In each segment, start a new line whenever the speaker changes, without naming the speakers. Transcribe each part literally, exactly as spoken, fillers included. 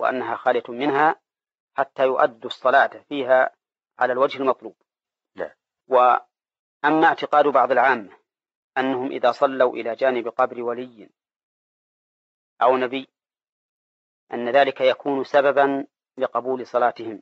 وأنها خالية منها حتى يؤدوا الصلاة فيها على الوجه المطلوب.
لا.
وأما اعتقاد بعض العامة أنهم إذا صلوا إلى جانب قبر ولي أو نبي أن ذلك يكون سببا لقبول صلاتهم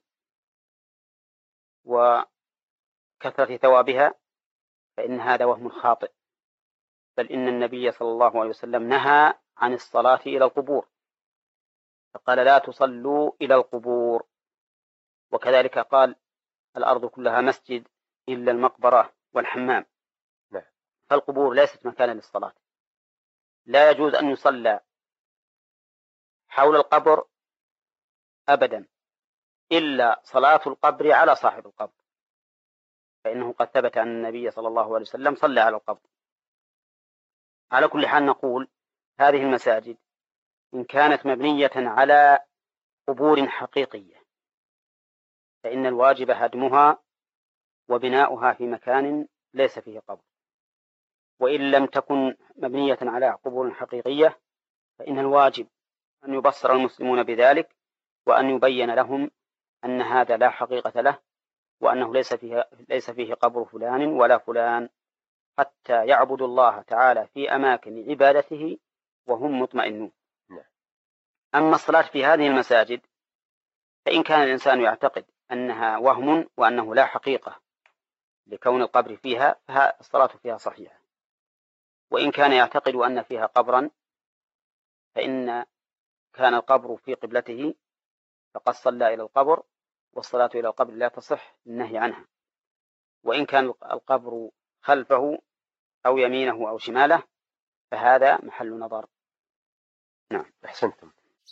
وكثرة ثوابها، فإن هذا وهم خاطئ، بل إن النبي صلى الله عليه وسلم نهى عن الصلاة إلى القبور، فقال لا تصلوا إلى القبور. وكذلك قال الأرض كلها مسجد إلا المقبرة والحمام.
لا.
فالقبور ليست مكانا للصلاة، لا يجوز أن يصلى حول القبر أبدا إلا صلاة القبر على صاحب القبر، فإنه قد ثبت أن النبي صلى الله عليه وسلم صلى على القبر. على كل حال نقول هذه المساجد إن كانت مبنية على قبور حقيقية فإن الواجب هدمها وبناؤها في مكان ليس فيه قبر، وإن لم تكن مبنية على قبور حقيقية فإن الواجب أن يبصر المسلمون بذلك وأن يبين لهم أن هذا لا حقيقة له، وأنه ليس فيه, ليس فيه قبر فلان ولا فلان، حتى يعبدوا الله تعالى في أماكن عبادته وهم مطمئنون. أما الصلاة في هذه المساجد فإن كان الإنسان يعتقد أنها وهم وأنه لا حقيقة لكون القبر فيها فالصلاة فيها صحيحة، وإن كان يعتقد أن فيها قبرا فإن كان القبر في قبلته فقد صلى إلى القبر، والصلاة إلى القبر لا تصح النهي عنها. وإن كان القبر خلفه أو يمينه أو شماله فهذا محل نظر. نعم.
أحسنتم.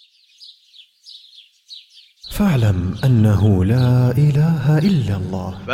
فاعلم أنه لا إله إلا الله.